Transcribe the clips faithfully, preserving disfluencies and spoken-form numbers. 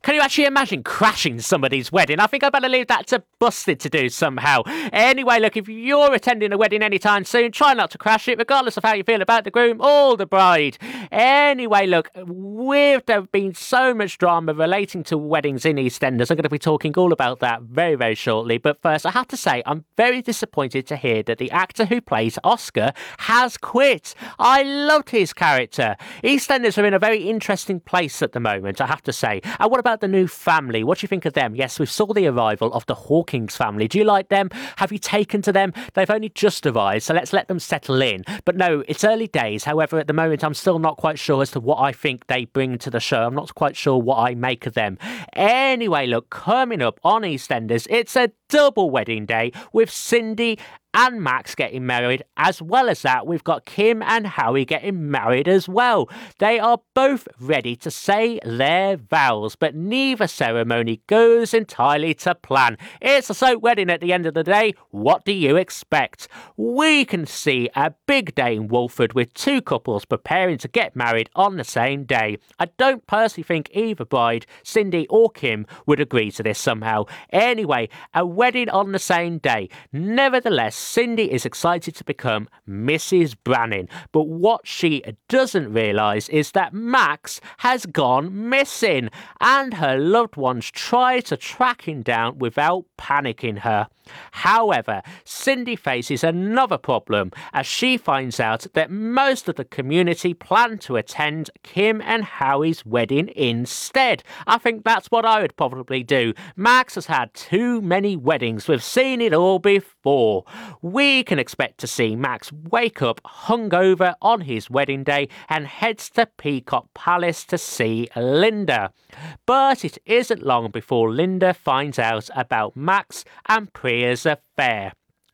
Can you actually imagine crashing somebody's wedding? I think I better leave that to Busted to do somehow. Anyway, look, if you're attending a wedding anytime soon, try not to crash it, regardless of how you feel about the groom or the bride. Anyway, look, with there been so much drama relating to weddings in EastEnders, I'm going to be talking all about that very, very shortly. But first, I have to say, I'm very disappointed to hear that the actor who plays Oscar has quit. I loved his character. EastEnders are in a very interesting place at the moment, I have to say. And what about the new family? What do you think of them? Yes, we saw the arrival of the Hawkins family. Do you like them? Have you taken to them? They've only just arrived, so let's let them settle in. But no, it's early days. However, at the moment, I'm still not quite sure as to what I think they bring to the show. I'm not quite sure what I make of them. Anyway, look, coming up on EastEnders, it's a double wedding day with Cindy and Max getting married. As well as that, we've got Kim and Howie getting married as well. They are both ready to say their vows, but neither ceremony goes entirely to plan. It's a soap wedding at the end of the day. What do you expect? We can see a big day in Walford with two couples preparing to get married on the same day. I don't personally think either bride, Cindy or Kim, would agree to this somehow. Anyway, a wedding on the same day. Nevertheless, Cindy is excited to become Missus Branning, but what she doesn't realise is that Max has gone missing, and her loved ones try to track him down without panicking her. However, Cindy faces another problem as she finds out that most of the community plan to attend Kim and Howie's wedding instead. I think that's what I would probably do. Max has had too many weddings. We've seen it all before. We can expect to see Max wake up hungover on his wedding day and heads to Peacock Palace to see Linda. But it isn't long before Linda finds out about Max and Priya's affair.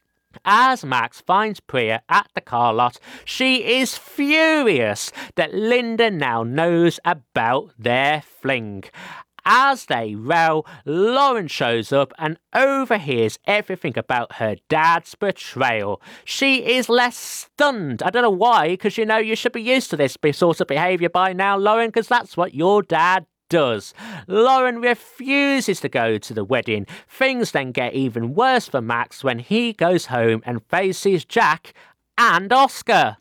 As Max finds Priya at the car lot, she is furious that Linda now knows about their fling. As they row, Lauren shows up and overhears everything about her dad's betrayal. She is less stunned. I don't know why, because you know you should be used to this sort of behaviour by now, Lauren, because that's what your dad does. Lauren refuses to go to the wedding. Things then get even worse for Max when he goes home and faces Jack and Oscar.